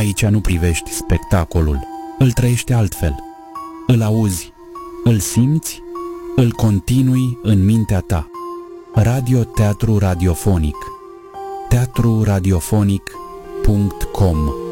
Aici nu privești spectacolul, îl trăiești altfel. Îl auzi, îl simți, îl continui în mintea ta. Radio-teatru radiofonic. teatruradiofonic.com